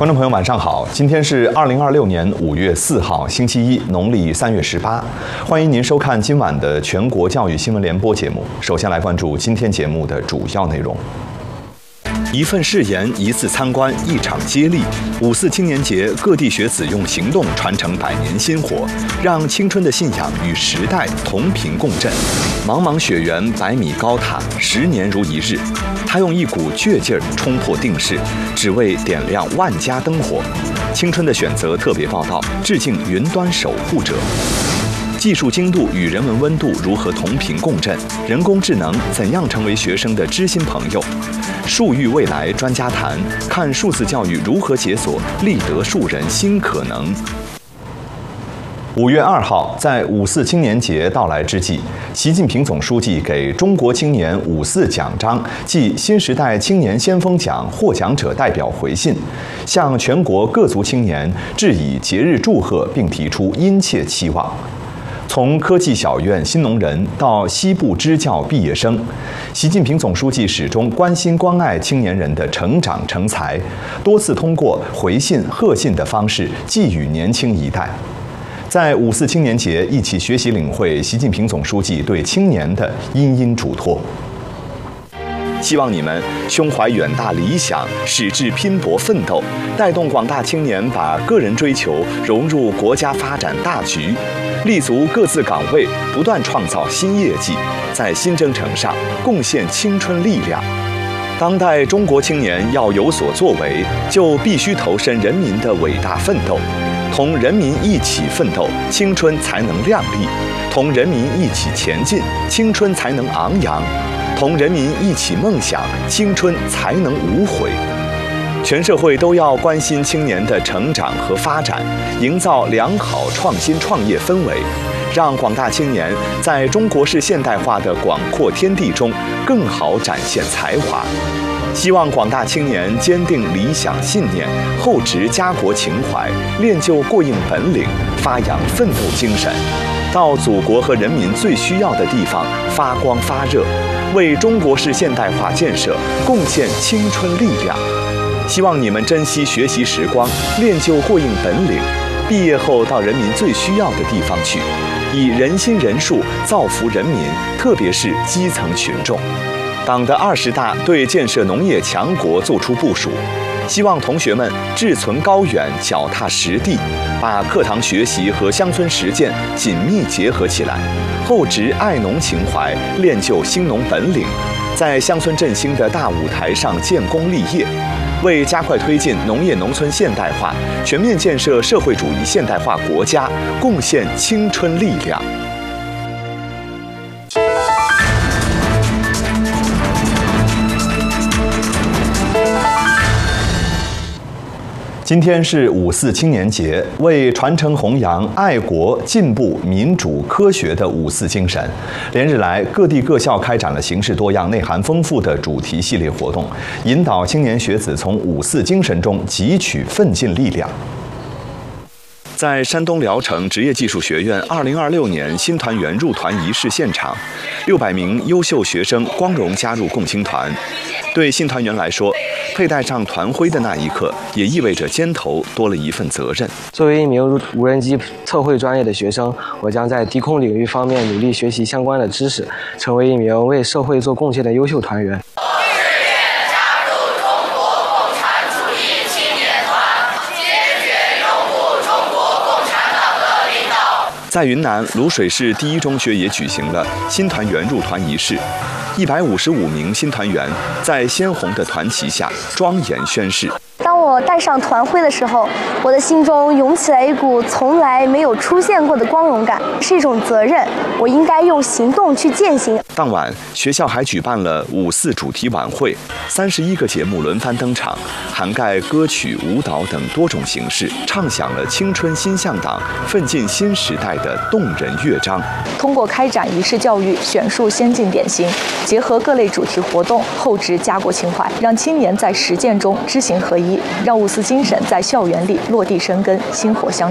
观众朋友，晚上好！今天是2026年5月4号，星期一，农历3月18。欢迎您收看今晚的全国教育新闻联播节目。首先来关注今天节目的主要内容。一份誓言，一次参观，一场接力。5·4青年节，各地学子用行动传承100年薪火，让青春的信仰与时代同频共振。茫茫雪原，100米高塔，10年如一日。他用一股倔劲儿冲破定势，只为点亮万家灯火。青春的选择特别报道，致敬云端守护者。技术精度与人文温度如何同频共振？人工智能怎样成为学生的知心朋友？数育未来专家谈，看数字教育如何解锁立德树人新可能。5月2号，在5·4青年节到来之际，习近平总书记给中国青年5·4奖章暨新时代青年先锋奖获奖者代表回信，向全国各族青年致以节日祝贺，并提出殷切期望。从科技小院新农人到西部支教毕业生，习近平总书记始终关心关爱青年人的成长成才，多次通过回信、贺信的方式寄予年轻一代。在5·4青年节一起学习领会习近平总书记对青年的殷殷嘱托。希望你们胸怀远大理想，矢志拼搏奋斗，带动广大青年把个人追求融入国家发展大局，立足各自岗位，不断创造新业绩，在新征程上贡献青春力量。当代中国青年要有所作为，就必须投身人民的伟大奋斗，同人民一起奋斗，青春才能亮丽；同人民一起前进，青春才能昂扬；同人民一起梦想，青春才能无悔。全社会都要关心青年的成长和发展，营造良好创新创业氛围，让广大青年在中国式现代化的广阔天地中更好展现才华。希望广大青年坚定理想信念，厚植家国情怀，练就过硬本领，发扬奋斗精神，到祖国和人民最需要的地方发光发热，为中国式现代化建设贡献青春力量。希望你们珍惜学习时光，练就过硬本领，毕业后到人民最需要的地方去，以人心人术造福人民，特别是基层群众。党的20大对建设农业强国作出部署，希望同学们志存高远，脚踏实地，把课堂学习和乡村实践紧密结合起来，厚植爱农情怀，练就兴农本领，在乡村振兴的大舞台上建功立业，为加快推进农业农村现代化、全面建设社会主义现代化国家贡献青春力量。今天是5·4青年节，为传承弘扬爱国、进步、民主、科学的5·4精神，连日来各地各校开展了形式多样、内涵丰富的主题系列活动，引导青年学子从5·4精神中汲取奋进力量。在山东聊城职业技术学院2026年新团员入团仪式现场，600名优秀学生光荣加入共青团。对新团员来说，佩戴上团徽的那一刻，也意味着肩头多了一份责任。 作为一名无人机测绘专业的学生，我将在低空领域方面努力学习相关的知识，成为一名为社会做贡献的优秀团员。 在云南卤水市第一中学也举行了新团员入团仪式，155名新团员在鲜红的团旗下庄严宣誓。 当我戴上团徽的时候，我的心中涌起来一股从来没有出现过的光荣感，是一种责任，我应该用行动去践行。 当晚，学校还举办了5·4主题晚会，31个节目轮番登场，涵盖歌曲、舞蹈等多种形式，唱响了青春新向党、奋进新时代的动人乐章。 通过开展仪式教育，选述先进典型，结合各类主题活动，厚植家国情怀，让青年在实践中知行合一，让5·4精神在校园里落地生根，薪火相